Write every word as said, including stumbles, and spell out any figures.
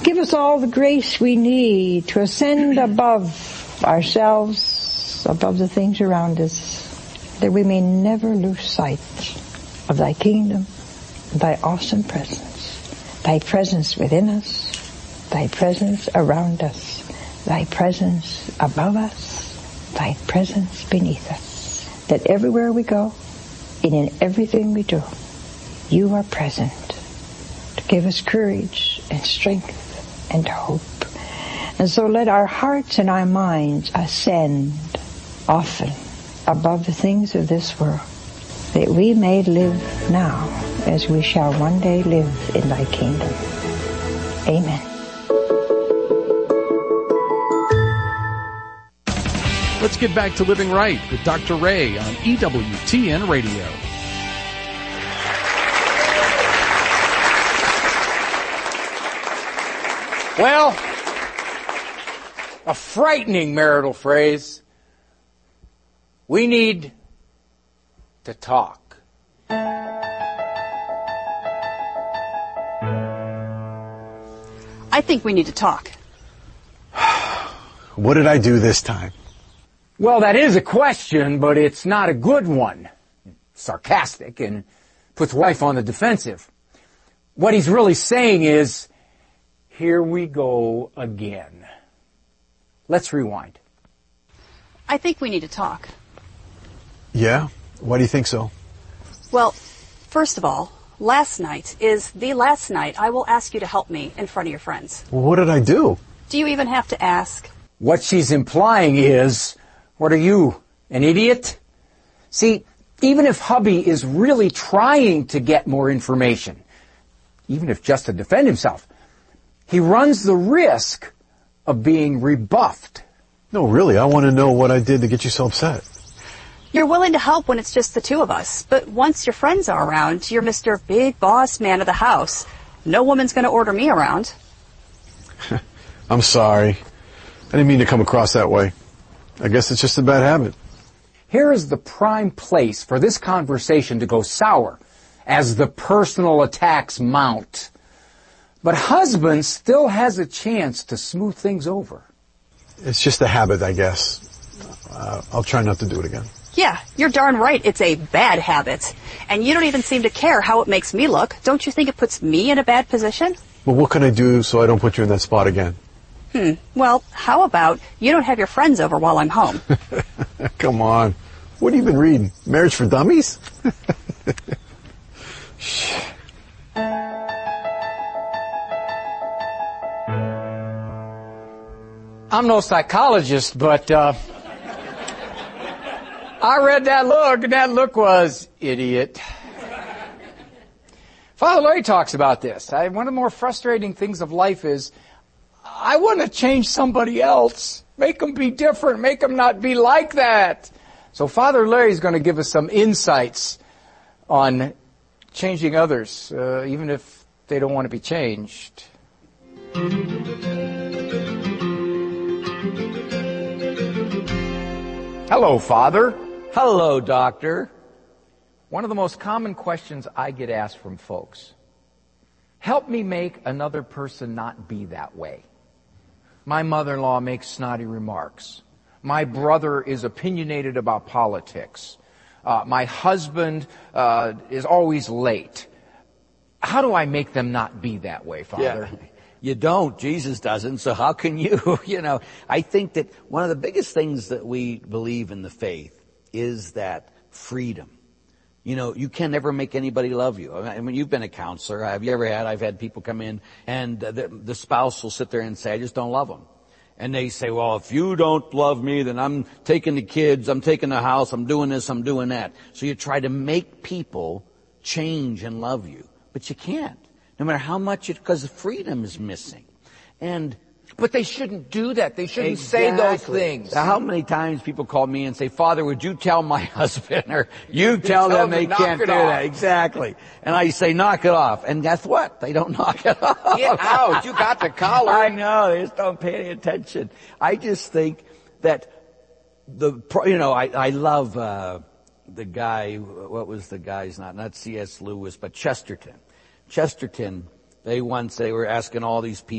Give us all the grace we need to ascend above ourselves, above the things around us, that we may never lose sight of thy kingdom, thy awesome presence, thy presence within us, thy presence around us, thy presence above us, thy presence beneath us. That everywhere we go, and in everything we do, you are present to give us courage and strength and hope. And so let our hearts and our minds ascend often above the things of this world, that we may live now as we shall one day live in thy kingdom. Amen. Let's get back to Living Right with Doctor Ray on E W T N Radio. Well, a frightening marital phrase. We need to talk. I think we need to talk. What did I do this time? Well, that is a question, but it's not a good one. Sarcastic and puts wife on the defensive. What he's really saying is, here we go again. Let's rewind. I think we need to talk. Yeah? Why do you think so? Well, first of all, last night is the last night I will ask you to help me in front of your friends. Well, what did I do? Do you even have to ask? What she's implying is, what are you, an idiot? See, even if hubby is really trying to get more information, even if just to defend himself, he runs the risk of being rebuffed. No, really, I want to know what I did to get you so upset. You're willing to help when it's just the two of us, but once your friends are around, you're Mister Big Boss Man of the house. No woman's going to order me around. I'm sorry. I didn't mean to come across that way. I guess it's just a bad habit. Here is the prime place for this conversation to go sour as the personal attacks mount. But husband still has a chance to smooth things over. It's just a habit, I guess. Uh, I'll try not to do it again. Yeah, you're darn right it's a bad habit. And you don't even seem to care how it makes me look. Don't you think it puts me in a bad position? Well, what can I do so I don't put you in that spot again? Hmm. Well, how about you don't have your friends over while I'm home? Come on. What have you been reading? Marriage for Dummies? Shh. I'm no psychologist, but uh, I read that look, and that look was idiot. Father Larry talks about this. I, one of the more frustrating things of life is I want to change somebody else, make them be different, make them not be like that. So Father Larry is going to give us some insights on changing others, uh, even if they don't want to be changed. Hello, Father. Hello, Doctor. One of the most common questions I get asked from folks, help me make another person not be that way. My mother-in-law makes snotty remarks. My brother is opinionated about politics. Uh, my husband uh, is always late. How do I make them not be that way, Father? Yeah. You don't. Jesus doesn't. So how can you? You know, I think that one of the biggest things that we believe in the faith is that freedom. You know, you can never make anybody love you. I mean, you've been a counselor. Have you ever had? I've had people come in and the, the spouse will sit there and say, I just don't love them. And they say, well, if you don't love me, then I'm taking the kids, I'm taking the house, I'm doing this, I'm doing that. So you try to make people change and love you. But you can't. No matter how much it, because freedom is missing. And, but they shouldn't do that. They shouldn't exactly. say those things. Now, how many times people call me and say, Father, would you tell my husband, or you tell, tell them they can't do off. that. Exactly. And I say, knock it off. And guess what? They don't knock it off. Get out. You got the collar. I know. They just don't pay any attention. I just think that the, you know, I, I love, uh, the guy, what was the guy's not, not C S Lewis, but Chesterton. Chesterton, they once, they were asking all these people,